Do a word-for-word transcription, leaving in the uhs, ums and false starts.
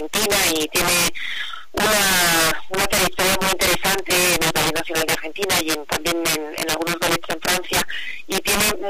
Argentina y tiene una, una trayectoria muy interesante en el Ballet Nacional de Argentina y en, también en, en algunos ballets en Francia, y tiene